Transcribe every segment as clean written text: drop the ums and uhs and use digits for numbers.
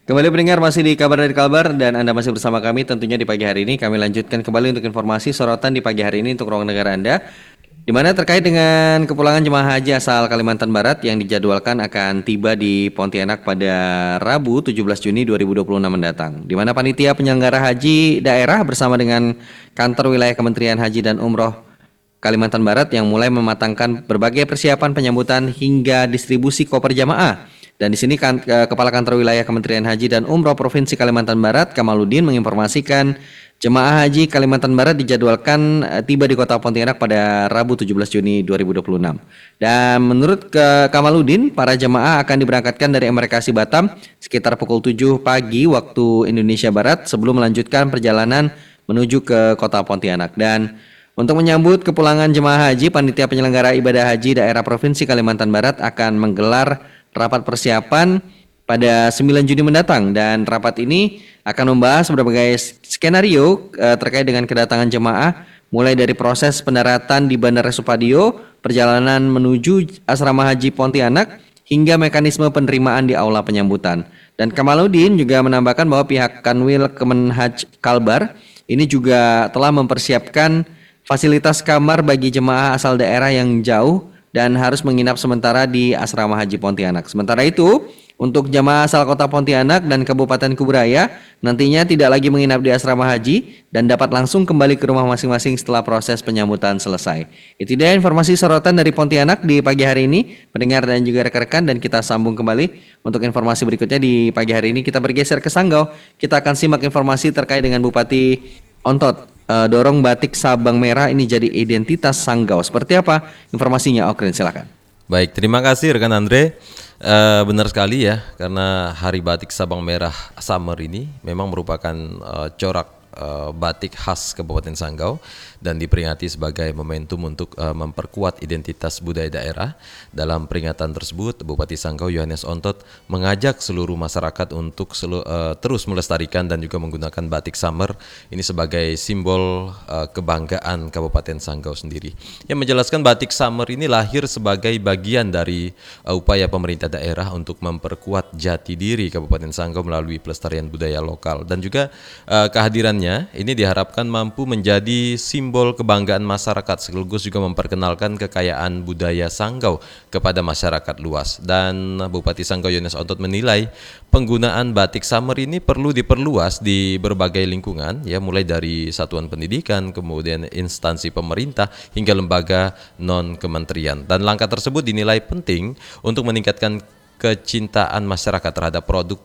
Kembali pendengar masih di Kabar dari Kalbar dan Anda masih bersama kami tentunya di pagi hari ini. Kami lanjutkan kembali untuk informasi sorotan di pagi hari ini untuk ruang negara Anda. Di mana terkait dengan kepulangan jemaah haji asal Kalimantan Barat yang dijadwalkan akan tiba di Pontianak pada Rabu 17 Juni 2026 mendatang. Di mana panitia penyelenggara haji daerah bersama dengan kantor wilayah Kementerian Haji dan Umroh Kalimantan Barat yang mulai mematangkan berbagai persiapan penyambutan hingga distribusi koper jamaah. Dan di sini Kepala Kantor Wilayah Kementerian Haji dan Umroh Provinsi Kalimantan Barat Kamaluddin menginformasikan jemaah haji Kalimantan Barat dijadwalkan tiba di Kota Pontianak pada Rabu 17 Juni 2026. Dan menurut Kamaluddin, para jemaah akan diberangkatkan dari Embarkasi Batam sekitar pukul 7 pagi waktu Indonesia Barat sebelum melanjutkan perjalanan menuju ke Kota Pontianak. Dan untuk menyambut kepulangan jemaah haji, panitia penyelenggara ibadah haji daerah Provinsi Kalimantan Barat akan menggelar rapat persiapan pada 9 Juni mendatang dan rapat ini akan membahas berbagai skenario terkait dengan kedatangan jemaah mulai dari proses pendaratan di Bandara Supadio, perjalanan menuju asrama haji Pontianak hingga mekanisme penerimaan di aula penyambutan. Dan Kamaluddin juga menambahkan bahwa pihak Kanwil Kemenhaj Kalbar ini juga telah mempersiapkan fasilitas kamar bagi jemaah asal daerah yang jauh dan harus menginap sementara di asrama haji Pontianak. Sementara itu, untuk jemaah asal kota Pontianak dan Kabupaten Kuburaya nantinya tidak lagi menginap di asrama haji dan dapat langsung kembali ke rumah masing-masing setelah proses penyambutan selesai. Itu dia informasi sorotan dari Pontianak di pagi hari ini, pendengar dan juga rekan-rekan, dan kita sambung kembali untuk informasi berikutnya di pagi hari ini. Kita bergeser ke Sanggau, kita akan simak informasi terkait dengan Bupati Ontot. Dorong batik Sabang Merah ini jadi identitas Sanggau. Seperti apa informasinya, Okrin? Silakan. Baik, terima kasih rekan Andre. Benar sekali ya, karena Hari Batik Sabang Merah Summer ini memang merupakan corak batik khas Kabupaten Sanggau dan diperingati sebagai momentum untuk memperkuat identitas budaya daerah. Dalam peringatan tersebut, Bupati Sanggau Yohanes Ontot mengajak seluruh masyarakat untuk terus melestarikan dan juga menggunakan batik summer ini sebagai simbol kebanggaan Kabupaten Sanggau sendiri. Yang menjelaskan batik summer ini lahir sebagai bagian dari upaya pemerintah daerah untuk memperkuat jati diri Kabupaten Sanggau melalui pelestarian budaya lokal dan juga kehadirannya ini diharapkan mampu menjadi simbol kebanggaan masyarakat sekaligus juga memperkenalkan kekayaan budaya Sanggau kepada masyarakat luas. Dan Bupati Sanggau Yohanes Ontot menilai penggunaan batik summer ini perlu diperluas di berbagai lingkungan ya, mulai dari satuan pendidikan, kemudian instansi pemerintah hingga lembaga non-kementerian. Dan langkah tersebut dinilai penting untuk meningkatkan kecintaan masyarakat terhadap produk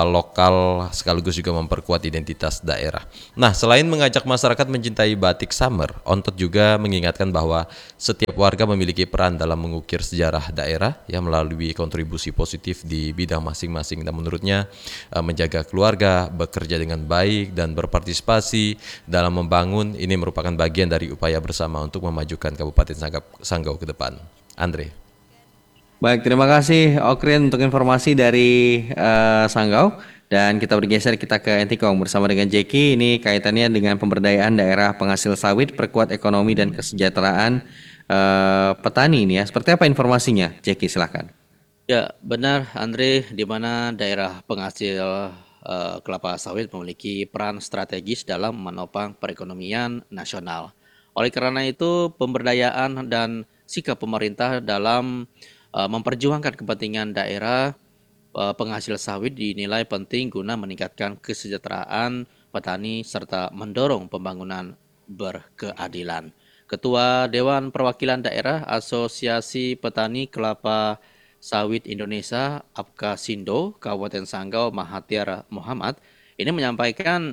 lokal sekaligus juga memperkuat identitas daerah. Nah, selain mengajak masyarakat mencintai batik summer, Ontot juga mengingatkan bahwa setiap warga memiliki peran dalam mengukir sejarah daerah yang melalui kontribusi positif di bidang masing-masing. Dan menurutnya menjaga keluarga, bekerja dengan baik dan berpartisipasi dalam membangun ini merupakan bagian dari upaya bersama untuk memajukan Kabupaten Sanggau ke depan. Andre. Baik, terima kasih Okrin untuk informasi dari Sanggau. Dan kita bergeser kita ke Entikong bersama dengan Jeki. Ini kaitannya dengan pemberdayaan daerah penghasil sawit, perkuat ekonomi dan kesejahteraan petani ini ya. Seperti apa informasinya, Jeki? Silakan. Ya, benar Andre, di mana daerah penghasil kelapa sawit memiliki peran strategis dalam menopang perekonomian nasional. Oleh karena itu, pemberdayaan dan sikap pemerintah dalam memperjuangkan kepentingan daerah penghasil sawit dinilai penting guna meningkatkan kesejahteraan petani serta mendorong pembangunan berkeadilan. Ketua Dewan Perwakilan Daerah Asosiasi Petani Kelapa Sawit Indonesia Apkasindo Kabupaten Sanggau Mahathir Muhammad ini menyampaikan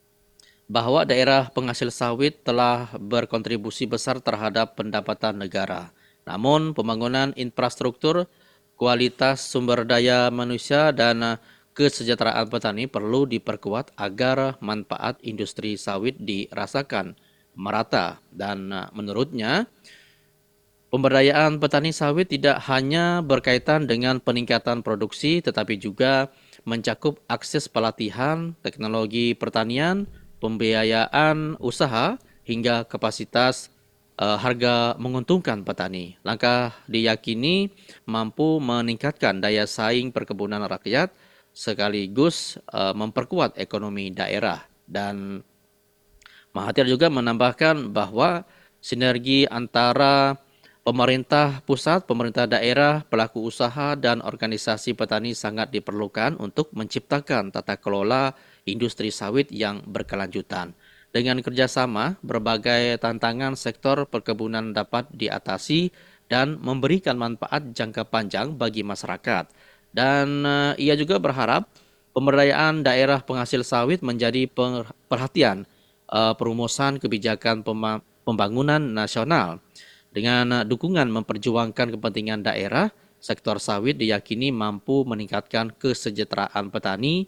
bahwa daerah penghasil sawit telah berkontribusi besar terhadap pendapatan negara. Namun pembangunan infrastruktur, kualitas sumber daya manusia dan kesejahteraan petani perlu diperkuat agar manfaat industri sawit dirasakan merata. Dan menurutnya pemberdayaan petani sawit tidak hanya berkaitan dengan peningkatan produksi tetapi juga mencakup akses pelatihan, teknologi pertanian, pembiayaan usaha hingga kapasitas harga menguntungkan petani. Langkah diyakini mampu meningkatkan daya saing perkebunan rakyat, sekaligus memperkuat ekonomi daerah. Dan Mahathir juga menambahkan bahwa sinergi antara pemerintah pusat, pemerintah daerah, pelaku usaha, dan organisasi petani sangat diperlukan untuk menciptakan tata kelola industri sawit yang berkelanjutan. Dengan kerjasama, berbagai tantangan sektor perkebunan dapat diatasi dan memberikan manfaat jangka panjang bagi masyarakat. Dan ia juga berharap pemberdayaan daerah penghasil sawit menjadi perhatian perumusan kebijakan pembangunan nasional. Dengan dukungan memperjuangkan kepentingan daerah, sektor sawit diyakini mampu meningkatkan kesejahteraan petani,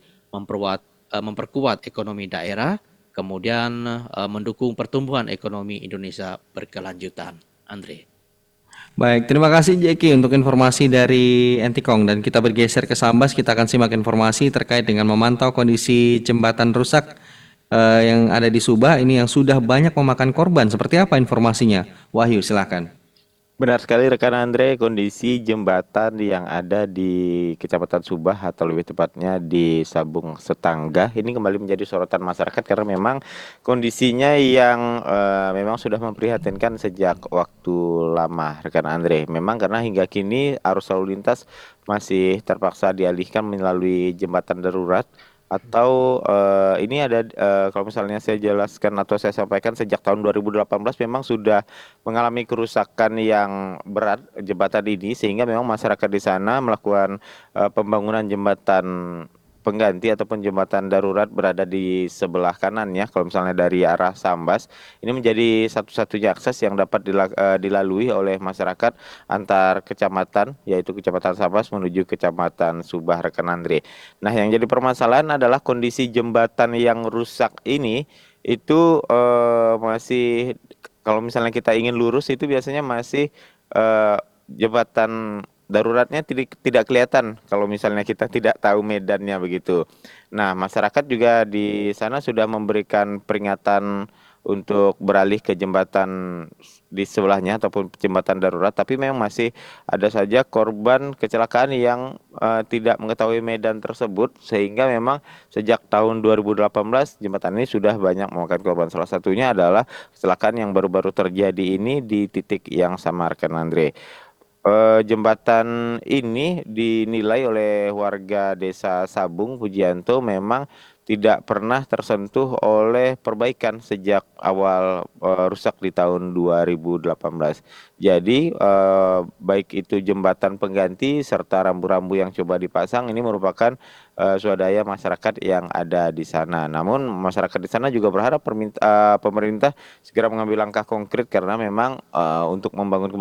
memperkuat ekonomi daerah, kemudian mendukung pertumbuhan ekonomi Indonesia berkelanjutan. Andre. Baik, terima kasih Jeki untuk informasi dari Entikong dan kita bergeser ke Sambas, kita akan simak informasi terkait dengan memantau kondisi jembatan rusak yang ada di Subah ini yang sudah banyak memakan korban. Seperti apa informasinya? Wahyu, silakan. Benar sekali rekan Andre, kondisi jembatan yang ada di Kecamatan Subah atau lebih tepatnya di Sabung Setangga ini kembali menjadi sorotan masyarakat karena memang kondisinya yang memang sudah memprihatinkan sejak waktu lama rekan Andre. Memang karena hingga kini arus lalu lintas masih terpaksa dialihkan melalui jembatan darurat atau ini ada kalau misalnya saya jelaskan atau saya sampaikan sejak tahun 2018 memang sudah mengalami kerusakan yang berat jembatan ini sehingga memang masyarakat di sana melakukan pembangunan jembatan pengganti ataupun jembatan darurat berada di sebelah kanan ya. Kalau misalnya dari arah Sambas ini menjadi satu-satunya akses yang dapat dilalui oleh masyarakat antar kecamatan, yaitu Kecamatan Sambas menuju Kecamatan Subah rekan Andre. Nah, yang jadi permasalahan adalah kondisi jembatan yang rusak ini itu masih, kalau misalnya kita ingin lurus itu biasanya masih jembatan daruratnya tidak kelihatan kalau misalnya kita tidak tahu medannya begitu. Nah, masyarakat juga di sana sudah memberikan peringatan untuk beralih ke jembatan di sebelahnya ataupun jembatan darurat, tapi memang masih ada saja korban kecelakaan yang tidak mengetahui medan tersebut sehingga memang sejak tahun 2018 jembatan ini sudah banyak memakan korban. Salah satunya adalah kecelakaan yang baru-baru terjadi ini di titik yang sama rekan Andre. Jembatan ini dinilai oleh warga desa Sabung Pujianto memang tidak pernah tersentuh oleh perbaikan sejak awal rusak di tahun 2018. Jadi baik itu jembatan pengganti serta rambu-rambu yang coba dipasang ini merupakan swadaya masyarakat yang ada di sana. Namun masyarakat di sana juga berharap pemerintah segera mengambil langkah konkret karena memang untuk membangun